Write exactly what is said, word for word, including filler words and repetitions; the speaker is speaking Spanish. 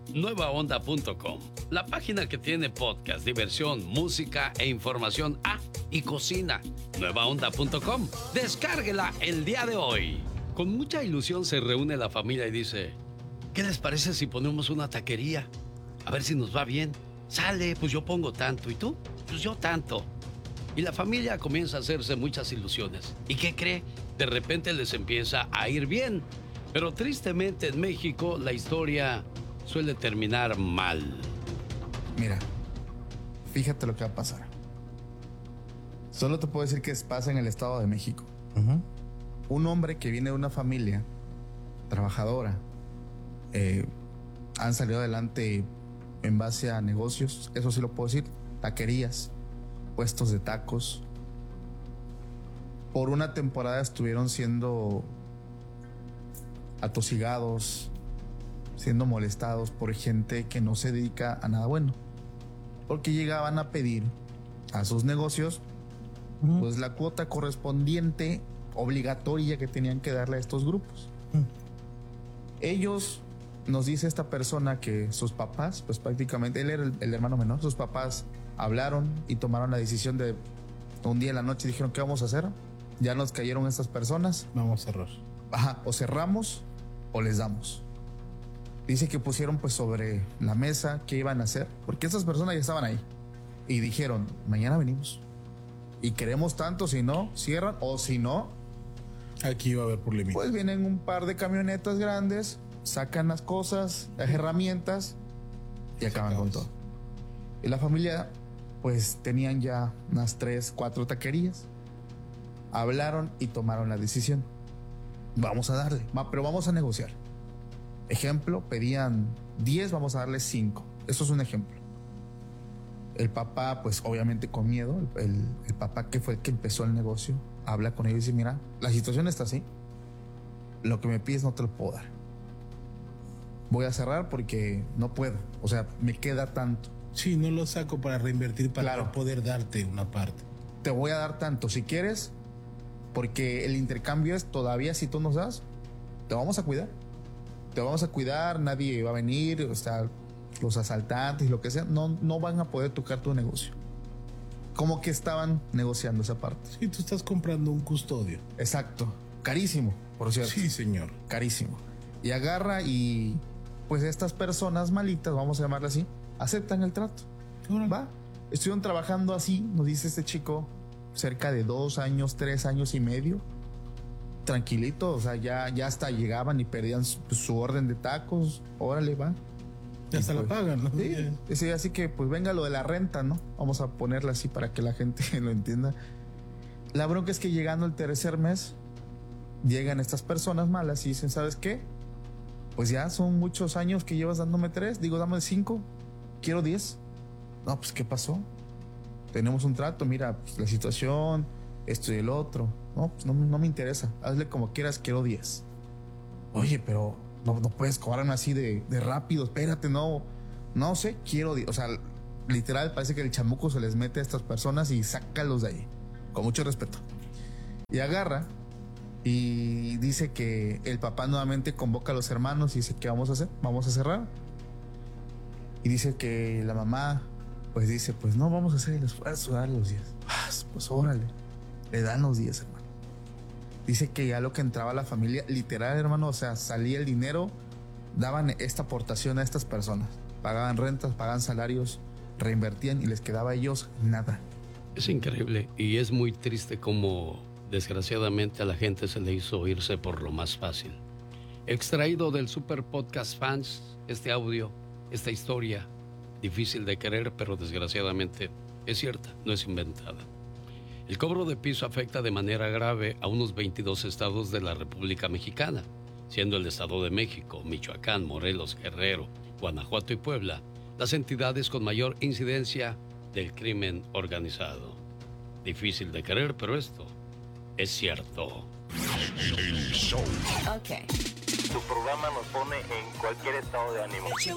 nueva onda punto com, la página que tiene podcast, diversión, música e información. Ah, y cocina. nueva onda punto com. Descárguela el día de hoy. Con mucha ilusión se reúne la familia y dice: ¿qué les parece si ponemos una taquería? A ver si nos va bien. Sale, pues yo pongo tanto. ¿Y tú? Pues yo tanto. Y la familia comienza a hacerse muchas ilusiones. ¿Y qué cree? De repente les empieza a ir bien. Pero tristemente en México la historia suele terminar mal. Mira, fíjate lo que va a pasar. Solo te puedo decir que pasa en el Estado de México. Uh-huh. Un hombre que viene de una familia trabajadora, eh, han salido adelante en base a negocios, eso sí lo puedo decir, taquerías, puestos de tacos. Por una temporada estuvieron siendo atosigados, siendo molestados por gente que no se dedica a nada bueno, porque llegaban a pedir a sus negocios uh-huh. pues la cuota correspondiente obligatoria que tenían que darle a estos grupos. Uh-huh. Ellos, nos dice esta persona que sus papás, pues prácticamente él era el, el hermano menor, sus papás hablaron y tomaron la decisión de un día en la noche dijeron: ¿qué vamos a hacer? Ya nos cayeron estas personas, vamos a cerrar. Ajá, o cerramos o les damos. Dice que pusieron pues sobre la mesa qué iban a hacer, porque esas personas ya estaban ahí y dijeron: mañana venimos y queremos tanto, si no, cierran, o si no, aquí va a haber por límite. Pues vienen un par de camionetas grandes, sacan las cosas, las herramientas y acaban con todo. Y la familia pues tenían ya unas tres, cuatro taquerías. Hablaron y tomaron la decisión: vamos a darle, pero vamos a negociar. Ejemplo, pedían diez, vamos a darle cinco. Eso es un ejemplo. El papá, pues obviamente con miedo, el, el, el papá que fue el que empezó el negocio, habla con ellos y dice: mira, la situación está así, lo que me pides no te lo puedo dar. Voy a cerrar porque no puedo, o sea, me queda tanto. Sí, no lo saco para reinvertir, para claro. poder darte una parte. Te voy a dar tanto si quieres, porque el intercambio es todavía, si tú nos das, te vamos a cuidar. Te vamos a cuidar, nadie va a venir, o sea, los asaltantes y lo que sea, no, no van a poder tocar tu negocio. Como que estaban negociando esa parte. Sí, tú estás comprando un custodio. Exacto, carísimo, por cierto. Sí, señor. Carísimo. Y agarra y pues estas personas malitas, vamos a llamarle así, aceptan el trato. Va, estuvieron trabajando así, nos dice este chico, cerca de dos años, tres años y medio. Tranquilito, o sea, ya, ya hasta llegaban y perdían su, su orden de tacos. Órale, va. Ya hasta pues, la pagan, ¿no? Sí, sí, así que pues venga lo de la renta, ¿no? Vamos a ponerla así para que la gente lo entienda. La bronca es que llegando el tercer mes, llegan estas personas malas y dicen: ¿sabes qué? Pues ya son muchos años que llevas dándome tres, digo, dame cinco, quiero diez. No, pues ¿qué pasó? Tenemos un trato, mira, pues la situación, esto y el otro. No, pues no, no me interesa, hazle como quieras, quiero diez. Oye, pero no, no puedes cobrarme así de, de rápido, espérate, no, no sé, quiero diez. O sea, literal parece que el chamuco se les mete a estas personas y sácalos de ahí, con mucho respeto. Y agarra y dice que el papá nuevamente convoca a los hermanos y dice: ¿qué vamos a hacer? Vamos a cerrar. Y dice que la mamá pues dice: pues no, vamos a hacer el esfuerzo, darle los diez. Pues órale, le dan los diez, hermano. Dice que ya lo que entraba a la familia, literal, hermano, o sea, salía el dinero, daban esta aportación a estas personas, pagaban rentas, pagaban salarios, reinvertían y les quedaba a ellos nada. Es increíble y es muy triste como desgraciadamente a la gente se le hizo irse por lo más fácil. Extraído del Super Podcast Fans, este audio, esta historia, difícil de creer, pero desgraciadamente es cierta, no es inventada. El cobro de piso afecta de manera grave a unos veintidós estados de la República Mexicana, siendo el Estado de México, Michoacán, Morelos, Guerrero, Guanajuato y Puebla las entidades con mayor incidencia del crimen organizado. Difícil de creer, pero esto es cierto. El show. Ok. Tu programa nos pone en cualquier estado de ánimo. El show